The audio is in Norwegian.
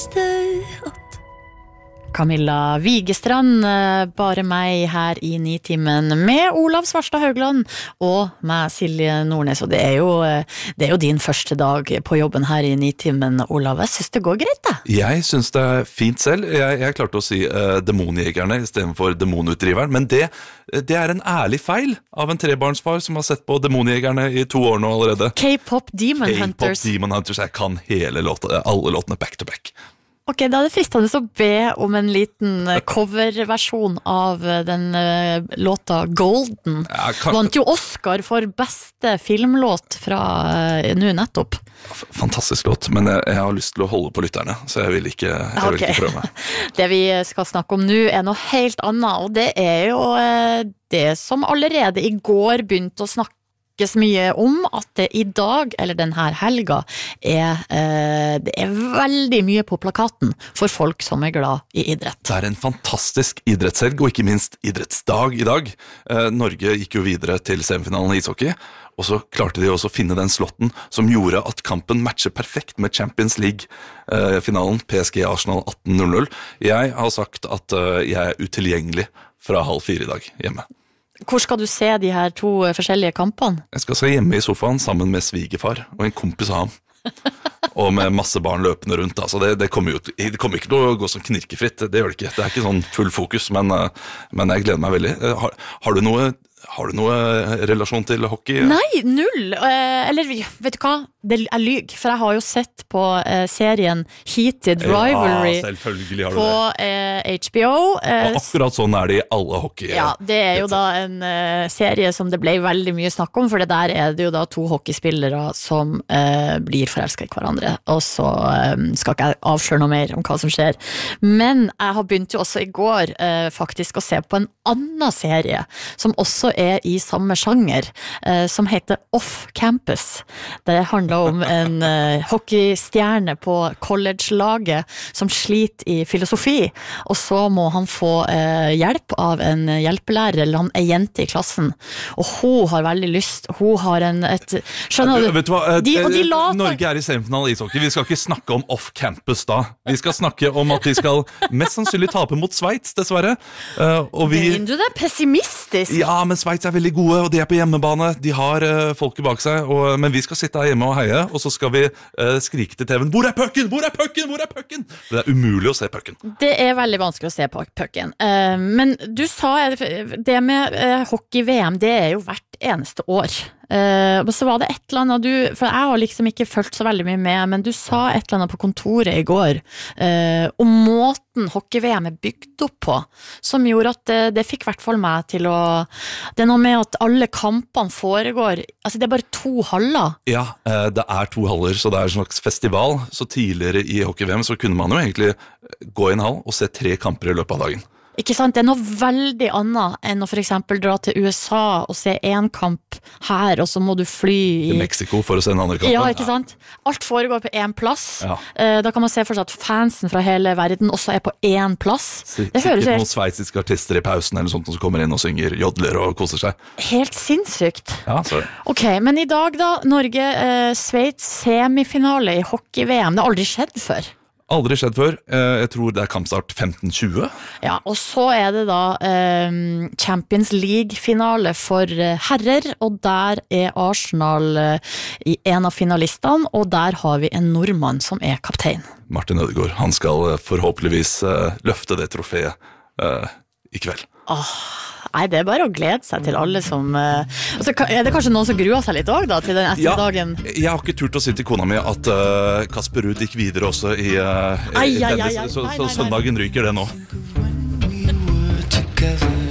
stay up. Camilla Vigestrand, bare meg her i Nitimen med Olav Svarstad Haugland og med Silje Nordnes, og det er jo din første dag på jobben her i Nitimen, Olav. Jeg synes det går greit da. Jeg synes det er fint selv. Jeg klarte å si demonjegerne i stedet for demonutdriveren, men det er en ærlig feil av en trebarnsfar som har sett på demonjegerne i 2 år nå allerede. K-pop Demon Hunters. K-pop Demon Hunters, jeg kan alle låtene back to back. Ok, da er det fristende å be om en liten coverversjon av den låta Golden. Vant jo Oscar for beste filmlåt fra nå nettopp. Fantastisk låt, men jeg har lyst til å holde på lytterne, så jeg vil ikke prøve meg. Det vi skal snakke om nå er noe helt annet, og det er jo det som allerede i går begynte å snakke mye om, at det i dag, eller denne helga, det er veldig mye på plakaten for folk som er glad i idrett. Det er en fantastisk idrettshelg, og ikke minst idrettsdag i dag. Norge gikk jo videre til semifinalen i ishockey, og så klarte de også å finne den slotten som gjorde at kampen matcher perfekt med Champions League-finalen, PSG Arsenal 18:00. Jeg har sagt at jeg er utilgjengelig fra 3:30 i dag hjemme. Hvor skal du se de her 2 forskjellige kampene? Jeg skal se hjemme i sofaen sammen med svigerfar og en kompis av ham. Og med masse barn løpende rundt. Altså det kommer ikke til å gå sånn knirkefritt, det gjør det ikke. Det er ikke sånn full fokus, men jeg gleder meg veldig. Har du noe relasjon til hockey? Nei, null. Eller vet du hva? Jeg lyg, for jeg har jo sett på serien Heated Rivalry på HBO. Og akkurat sånn er det i alle hockey. Ja, det er jo da en serie som det ble veldig mye snakk om, for det der er det jo da 2 hockeyspillere som blir forelsket i hverandre, og så skal ikke jeg avsløre noe mer om hva som skjer. Men jeg har begynt jo også i går faktisk å se på en annen serie som også er i samme sjanger, som heter Off Campus. Det handler om en hockeystjerne på college-laget som sliter i filosofi, og så må han få hjelp av en hjelpelærer, eller han er jente i klassen, og hun har veldig lyst, hun har skjønner du? Vet du hva, Norge er i semifinale i ishockey, vi skal ikke snakke om Off Campus da, vi skal snakke om at de skal mest sannsynlig tape mot Schweiz, dessverre. Mener du det? Pessimistisk? Ja, men Schweiz er veldig gode, og de er på hjemmebane, de har folket bak seg, men vi skal sitte her hjemme og heie, og så skal vi skrike til TV-en, hvor er pucken? Hvor er pucken? Hvor er pucken? Det er umulig å se pucken. Det er veldig vanskelig å se pucken. Men du sa det med hockey-VM, det er jo hvert eneste år. Og så var det et eller annet for jeg har liksom ikke følt så veldig mye med, men du sa et eller annet på kontoret i går om måten hockey-VM er bygd opp på, som gjorde at det fikk i hvert fall meg til å det er noe med at alle kampene foregår, altså det er bare 2 haller. Ja, det er 2 haller, så det er en slags festival. Så tidligere i hockey-VM så kunne man jo egentlig gå i en hall og se 3 kamper i løpet av dagen. Ikke sant? Det er noe veldig annet enn å for eksempel dra til USA og se en kamp her, og så må du fly til Mexico for å se en andre kamp. Ja, ikke sant? Alt foregår på en plass. Ja. Da kan man se for seg at fansen fra hele verden også er på en plass. Det høres noen sveitsiske artister i pausen eller sånt som kommer inn og synger, jodler og koser seg. Helt sinnssykt. Ja, sorry. Ok, men i dag da, Norge, Sveits semifinale i hockey-VM, det har aldri skjedd før. Aldri skjedd før. Jeg tror det er kampstart 15:20. Ja, og så er det da Champions League-finale for herrer, og der er Arsenal i en av finalistene, og der har vi en nordmann som er kaptein. Martin Ødegaard, han skal forhåpentligvis løfte det trofeet i kveld. Nei, det er bare å glede seg til alle som og så er det kanskje noen som gruer seg litt også da, til den etterdagen. Ja, jeg har ikke turt å si til kona mi at Kasper Ruud gikk videre også i tennis, så søndagen ryker det nå.